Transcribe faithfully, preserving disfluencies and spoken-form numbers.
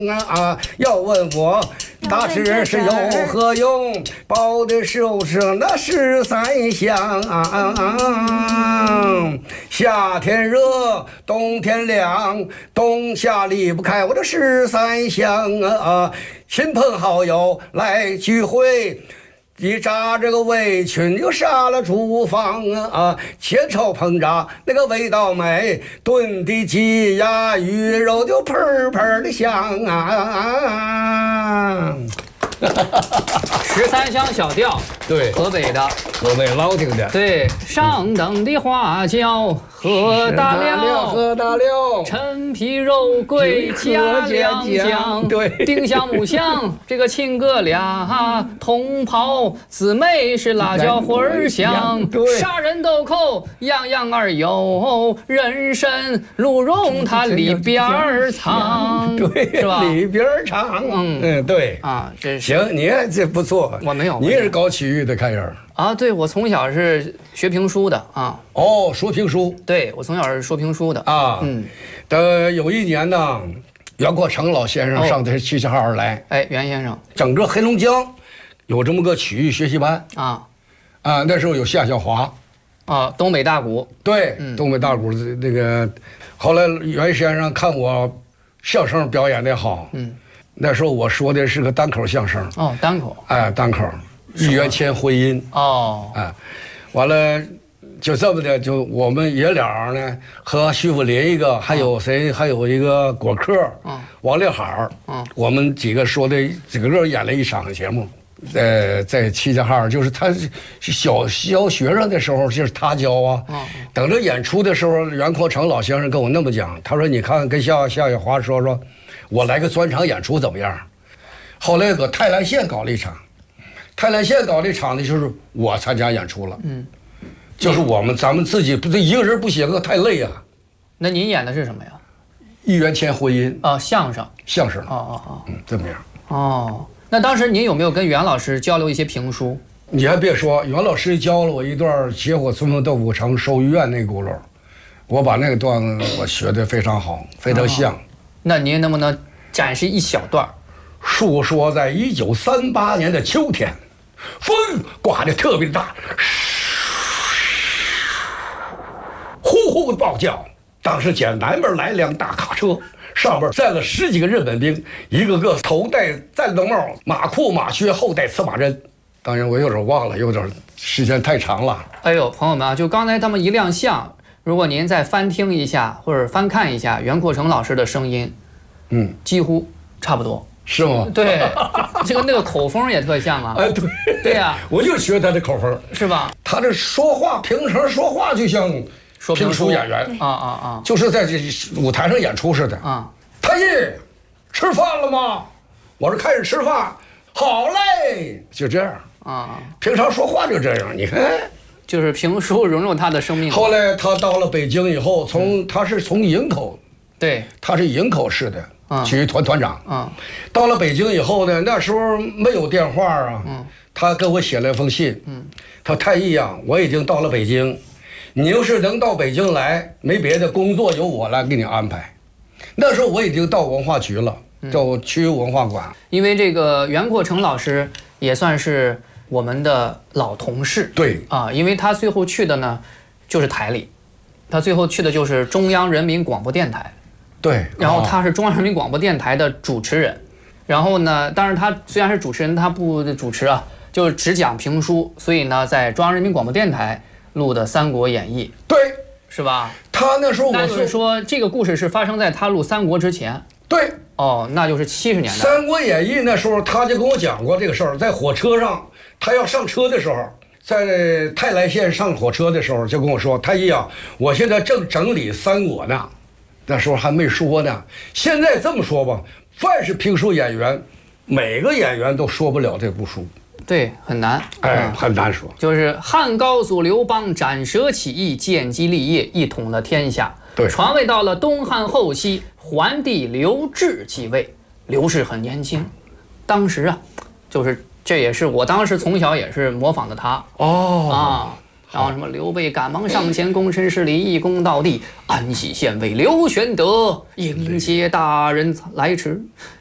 啊，要问我大志是有何用？报的就是那十三香。夏天热，冬天凉，冬夏离不开我的十三香啊！亲朋好友来聚会。一扎这个围裙又杀了厨房啊，前朝烹炸那个味道美，炖的鸡鸭鱼肉就喷喷的香啊。 十三香小调， 对， 河北的， 河北老听的。 对，上等的花椒喝大料， 喝大料， 陈皮肉桂加两姜， 对， 丁香木香，这个亲哥俩同袍姊妹是辣椒花儿香，杀人豆蔻样样儿有，人参鹿茸它里边儿藏， 对， 是吧？ 里边儿藏，嗯嗯，对啊，这是行，你这不错， 我没有， 你也是搞曲艺的开始啊？对，我从小是学评书的啊。 哦，说评书。 对，我从小是说评书的啊。嗯，等有一年呢，袁国成老先生上这齐齐哈尔来。 哎，袁先生， 整个黑龙江有这么个曲艺学习班啊啊，那时候有夏小华啊，东北大鼓。 对，嗯、东北大鼓那个，后来袁先生看我相声表演的好，嗯。那时候我说的是个单口相声哦，单口， 哎，单口，一元钱婚姻哦， 哎，完了就这么的，就我们爷俩呢和徐福林一个，还有谁，还有一个果壳，嗯，王立海，嗯，我们几个说的几个个演了一场节目，呃，在齐齐哈尔，就是他是小小学生的时候，就是他教啊，嗯，等着演出的时候，袁阔成老先生跟我那么讲，他说你看跟夏夏小华说说。我来个专场演出怎么样？后来搁泰来县搞了一场，泰来县搞了一场呢，就是我参加演出了。嗯，就是我们咱们自己不这一个人不行，太累啊。 那您演的是什么呀？ 一元钱婚姻啊，相声。 相声。 哦哦哦， 嗯，怎么样？ 哦，那当时您有没有跟袁老师交流一些评书？ 你还别说，袁老师教了我一段结火春风豆腐城收医院那轱辘，我把那个段子我学得非常好，非常像。哦， 那您能不能展示一小段？ 述说在一九三八年的秋天，风刮得特别大，呼呼的暴叫。当时见南边来辆大卡车，上边站了十几个日本兵，一个个头戴战斗帽，马裤马靴，后戴刺马针。当然我有点忘了，有点时间太长了。 哎呦，朋友们啊，就刚才他们一亮相，如果您再翻听一下或者翻看一下袁阔成老师的声音。嗯，几乎差不多， 是吗？ 对，这个那个口风也特像啊。 哎，对， 对呀， 我就学他的口风， 是吧？ 他这说话，平常说话就像评书演员啊啊啊， 就是在这舞台上演出似的啊。太医，吃饭了吗？我说开始吃饭，好嘞，就这样啊。平常说话就这样，你看。 就是评书融入他的生命。 后来他到了北京以后，从他是从营口。 对， 他是营口市的曲艺团团长。 嗯， 到了北京以后呢，那时候没有电话啊。嗯，他跟我写了一封信。嗯，他说太医啊，我已经到了北京，你要是能到北京来，没别的工作由我来给你安排。那时候我已经到文化局了，到区文化馆。 因为这个袁阔成老师也算是我们的老同事。 对啊，因为他最后去的呢，就是台里，他最后去的就是中央人民广播电台。 对， 然后他是中央人民广播电台的主持人，然后呢，当然他虽然是主持人，他不主持啊，就只讲评书，所以呢，在中央人民广播电台录的《三国演义》， 对， 是吧？ 他那时候我那就是说这个故事是发生在他录《三国》之前。 对， 哦，那就是七十年代。 《三国演义》那时候他就跟我讲过这个事儿，在火车上，他要上车的时候。在泰来县上火车的时候，就跟我说：“太医啊，我现在正整理三国呢。”那时候还没说呢。现在这么说吧，凡是评书演员，每个演员都说不了这部书。 对，很难， 哎，嗯、很难说。 就是汉高祖刘邦斩蛇起义，建基立业，一统了天下。 对， 传位到了东汉后期，桓帝刘志继位。刘氏很年轻，当时啊，就是这也是我当时从小也是模仿的他。哦啊。然后什么刘备赶忙上前，躬身施礼，一躬到地，安喜县尉刘玄德迎接大人来迟，